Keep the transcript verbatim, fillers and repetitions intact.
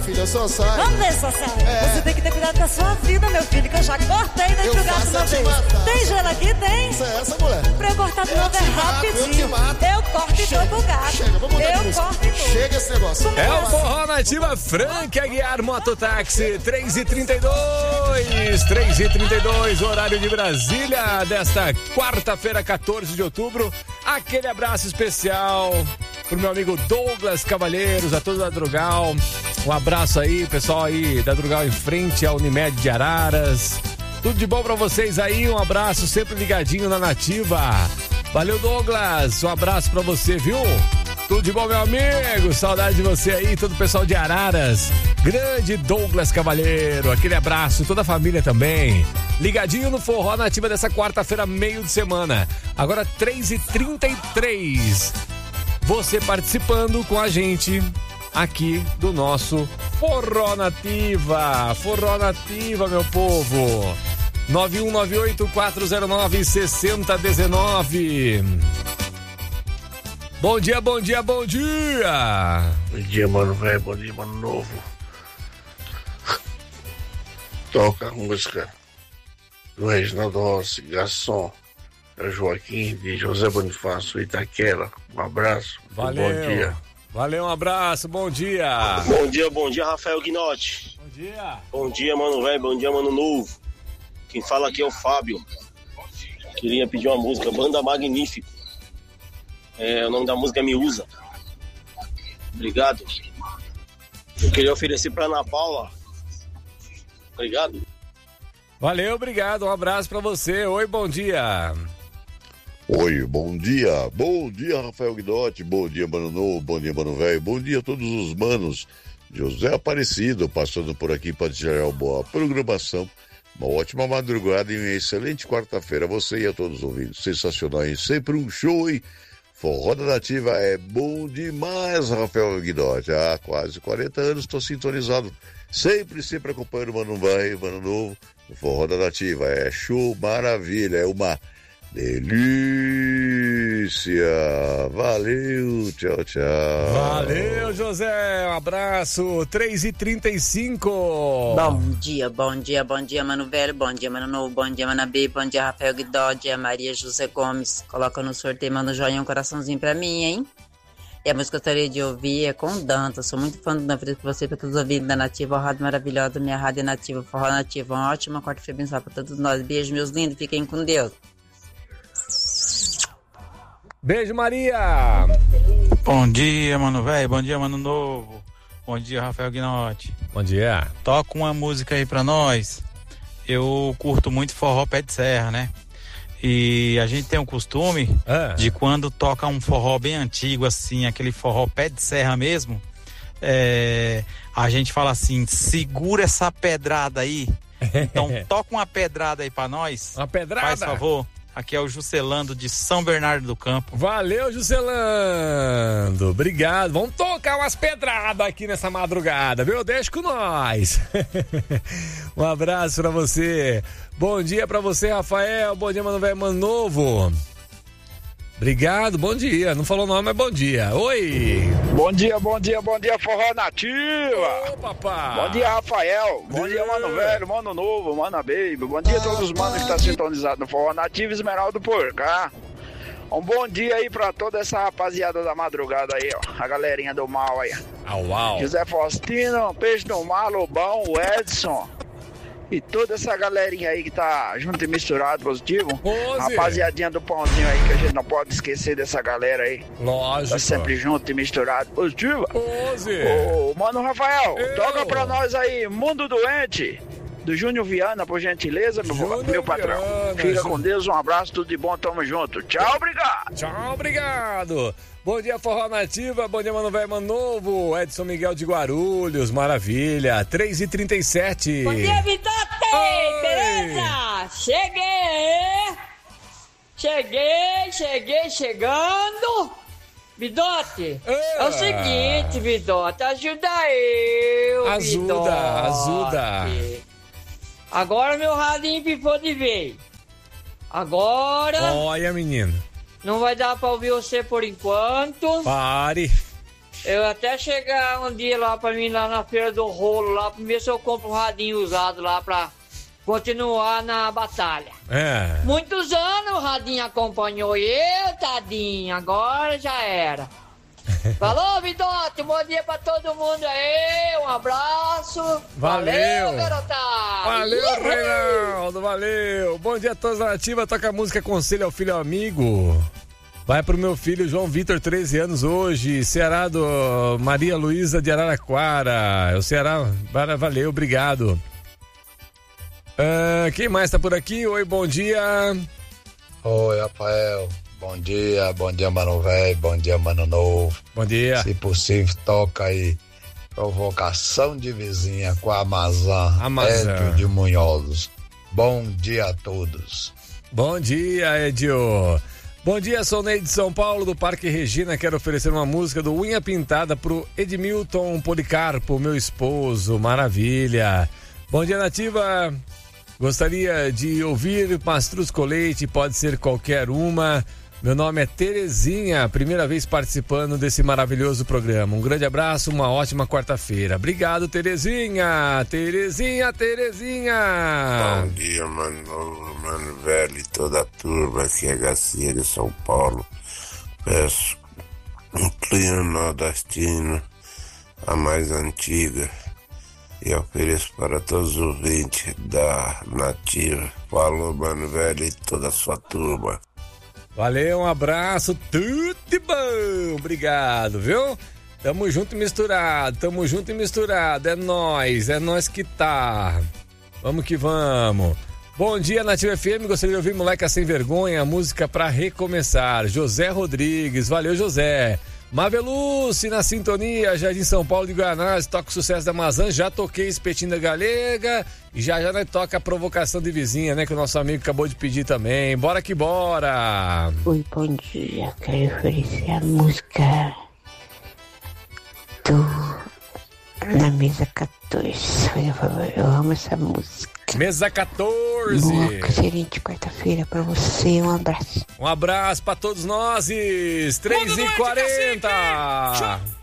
filho, eu só saio. Vamos ver, só sai. É. Você tem que ter cuidado com a sua vida, meu filho, que eu já cortei dentro Eu do gato faço uma é te vez. matar. Tem gelo aqui? Tem. Isso é essa, mulher? Pra eu cortar de Eu novo te é mato, rapidinho. eu te mato. Eu corto e Chega, dou pro gato. chega, vamos mudar de Eu música. corto e dou. Chega esse negócio. É o Forró Nativa Frank Aguiar Mototáxi, três e trinta e dois, três e trinta e dois, horário de Brasília, desta quarta-feira, quatorze de outubro. Aquele abraço especial pro meu amigo Douglas Cavalheiros, a todos da Drugal. Um abraço aí, pessoal aí da Drugal em frente à Unimed de Araras. Tudo de bom pra vocês aí, um abraço sempre ligadinho na Nativa. Valeu, Douglas, um abraço pra você, viu? Tudo de bom, meu amigo? Saudade de você aí, todo o pessoal de Araras. Grande Douglas Cavalheiro, aquele abraço, toda a família também. Ligadinho no Forró Nativa dessa quarta-feira, meio de semana. Agora três e trinta e três. Você participando com a gente aqui do nosso Forró Nativa. Forró Nativa, meu povo. nove um nove oito quatro zero nove seis zero um nove. Bom dia, bom dia, bom dia! Bom dia, mano velho, bom dia, mano novo. Toca a música do Reginaldo Rossi, Garçom, é Joaquim, de José Bonifácio, Itaquera. Um abraço, Valeu. Bom dia. Valeu, um abraço, bom dia! Bom dia, bom dia, Rafael Guinotti. Bom dia! Bom dia, mano velho, bom dia, mano novo. Quem fala aqui é o Fábio. Queria pedir uma música, Banda Magnífico. É, o nome da música é Me Usa. Obrigado. Eu queria oferecer pra Ana Paula. Obrigado. Valeu, obrigado, um abraço pra você. Oi, bom dia! Oi, bom dia, bom dia, Rafael Guidotti, bom dia, Mano Novo, bom dia, Mano Velho, bom dia a todos os manos. José Aparecido, passando por aqui para desejar uma boa programação, uma ótima madrugada e uma excelente quarta-feira a você e a todos os ouvintes. Sensacional, hein? Sempre um show, hein? Forró da Nativa é bom demais, Rafael Guidotti. Há quase quarenta anos estou sintonizado, sempre, sempre acompanhando o Mano Velho, Mano Novo, o Forró da Nativa. É show, maravilha, é uma delícia. Valeu, tchau, tchau. Valeu, José, um abraço. três e trinta e cinco. Bom dia, bom dia, bom dia, Mano Velho, bom dia, Mano Novo, bom dia, Mana B, bom dia, Rafael Guidotti, a Maria José Gomes. Coloca no sorteio, manda um joinha, um coraçãozinho pra mim, hein? E a música que eu gostaria de ouvir é com Danta. Sou muito fã do Danfrido pra você, pra todos os ouvintes da Nativa, a rádio maravilhosa, minha rádio é Nativa, Forró Nativa. Uma ótima quarta-feira abençoada pra todos nós. Beijo, meus lindos, fiquem com Deus. Beijo, Maria! Bom dia, Mano Velho, bom dia, Mano Novo. Bom dia, Rafael Guinotti. Bom dia. Toca uma música aí pra nós. Eu curto muito forró pé de serra, né? E a gente tem um costume ah. de quando toca um forró bem antigo, assim, aquele forró pé de serra mesmo, é, a gente fala assim, segura essa pedrada aí. Então toca uma pedrada aí pra nós. Uma pedrada? Faz favor. Aqui é o Juscelando de São Bernardo do Campo. Valeu, Juscelando. Obrigado. Vamos tocar umas pedradas aqui nessa madrugada, viu? Deixa com nós. Um abraço pra você. Bom dia pra você, Rafael. Bom dia, Mano Velho, Mano Novo. Obrigado, bom dia. Não falou o nome, mas bom dia. Oi. Bom dia, bom dia, bom dia, Forró Nativa. Ô, papá. Bom dia, Rafael. Bom dia, Mano Velho, Mano Novo, Mano Baby. Bom dia a todos os manos que estão sintonizados no Forró Nativa, Esmeralda por cá. Um bom dia aí pra toda essa rapaziada da madrugada aí, ó. A galerinha do mal aí. Au, au. José Faustino, Peixe do Mar, Lobão, o Edson. E toda essa galerinha aí que tá junto e misturado, positivo. Pose. Rapaziadinha do pãozinho aí, que a gente não pode esquecer dessa galera aí. Lógico. Tá sempre junto e misturado, positivo. Pose. Ô, Mano Rafael, Eu. toca pra nós aí, Mundo Doente, do Júnior Viana, por gentileza, meu, meu patrão. Viana, Fica Jú... com Deus, um abraço, tudo de bom, tamo junto. Tchau, obrigado. Tchau, obrigado. Bom dia, Forró Nativa, bom dia, Mano Velho, Mano Novo, Edson Miguel de Guarulhos, maravilha, três e trinta e sete. Bom dia, Vidote! Beleza? Cheguei! Cheguei, cheguei, chegando! Vidote, é, é o seguinte, Vidote, ajuda eu, Ajuda, Vidote. ajuda. Agora meu radinho pifou de vez. Agora... Olha, menino. Não vai dar pra ouvir você por enquanto. Pare. Eu até chegar um dia lá pra mim, lá na feira do rolo, lá, pra ver se eu compro um radinho usado lá pra continuar na batalha. É. Muitos anos o radinho acompanhou eu, tadinho, agora já era. Falou, Vidote, bom dia pra todo mundo aí, um abraço. Valeu, valeu garotada. Valeu, Reinaldo, valeu. Bom dia a todos na ativa, toca a música Conselho ao Filho Amigo. Vai pro meu filho João Vitor, treze anos hoje, Ceará do Maria Luísa de Araraquara. O Ceará, valeu, obrigado. Uh, quem mais tá por aqui? Oi, bom dia. Oi, Rafael. Bom dia, bom dia, mano velho, bom dia, mano novo. Bom dia. Se possível, toca aí Provocação de Vizinha com a Amazã, Amazã. Edio de Munhoz. Bom dia a todos. Bom dia, Edio. Bom dia, sou Ney de São Paulo, do Parque Regina. Quero oferecer uma música do Unha Pintada pro Edmilton Policarpo, meu esposo. Maravilha. Bom dia, Nativa. Gostaria de ouvir Pastrus com Leite, pode ser qualquer uma. Meu nome é Terezinha, primeira vez participando desse maravilhoso programa. Um grande abraço, uma ótima quarta-feira. Obrigado, Terezinha. Terezinha, Terezinha. Bom dia, mano, mano velho e toda a turma, aqui é Garcia de São Paulo. Peço um clima nordestino, a mais antiga, e ofereço para todos os ouvintes da Nativa. Falou, mano velho e toda a sua turma. Valeu, um abraço, tudo de bom, obrigado, viu? Tamo junto e misturado, tamo junto e misturado, é nóis, é nóis que tá. Vamos que vamos. Bom dia, Nativa F M, gostaria de ouvir Moleca Sem Vergonha, música pra recomeçar. José Rodrigues, valeu, José. Maveluce na sintonia, Jardim São Paulo de Guanás, toca o sucesso da Amazã, já toquei Espetinho da Galega e já já né, toca a Provocação de Vizinha, né, que o nosso amigo acabou de pedir também. Bora que bora! Oi, bom dia, quero oferecer a música do Na Mesa quatorze, por favor, eu amo essa música. Mesa quatorze. Boa, excelente quarta-feira pra você, um abraço. Um abraço pra todos nós, três e quarenta.